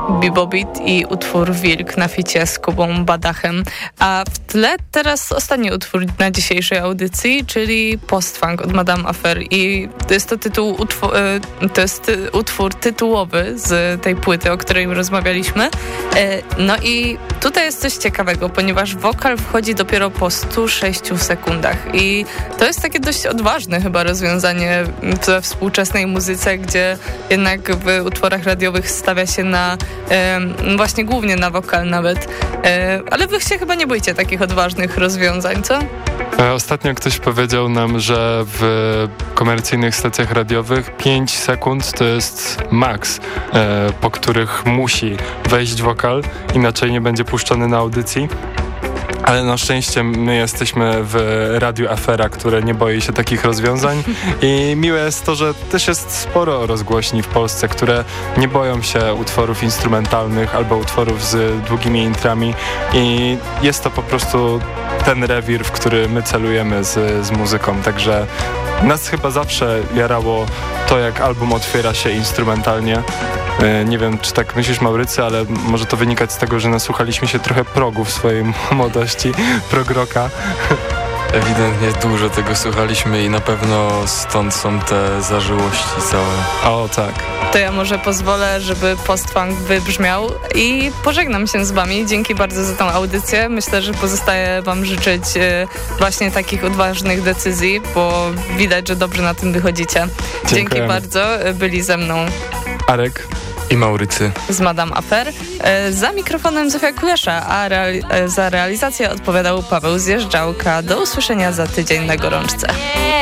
Bibobit i utwór Wilk na ficie z Kubą Badachem. A w tle teraz ostatni utwór na dzisiejszej audycji, czyli Post-Funk od Madame Affair. I to jest utwór tytułowy z tej płyty, o której rozmawialiśmy. No i tutaj jest coś ciekawego, ponieważ wokal wchodzi dopiero po 106 sekundach. I to jest takie dość odważne chyba rozwiązanie we współczesnej muzyce, gdzie jednak w utworach radiowych stawia się na właśnie głównie na wokal nawet. Ale wy się chyba nie boicie takich odważnych rozwiązań, co? Ostatnio ktoś powiedział nam, że w komercyjnych stacjach radiowych 5 sekund to jest maks, po których musi wejść wokal, inaczej nie będzie puszczony na audycji. Ale na szczęście my jesteśmy w Radiu Afera, które nie boi się takich rozwiązań i miłe jest to, że też jest sporo rozgłośni w Polsce, które nie boją się utworów instrumentalnych albo utworów z długimi intrami i jest to po prostu ten rewir, w który my celujemy z muzyką, także nas chyba zawsze jarało to, jak album otwiera się instrumentalnie. Nie wiem, czy tak myślisz, Maurycy, ale może to wynikać z tego, że nasłuchaliśmy się trochę progu w swojej młodości, prog-rocka. Ewidentnie dużo tego słuchaliśmy i na pewno stąd są te zażyłości całe. O, tak. To ja może pozwolę, żeby Post-Funk wybrzmiał i pożegnam się z wami. Dzięki bardzo za tą audycję. Myślę, że pozostaje wam życzyć właśnie takich odważnych decyzji, bo widać, że dobrze na tym wychodzicie. Dzięki bardzo. Byli ze mną Arek i Maurycy z Madame Affair. Za mikrofonem Zofia Kulesza, a za realizację odpowiadał Paweł Zjeżdżałka. Do usłyszenia za tydzień na Gorączce.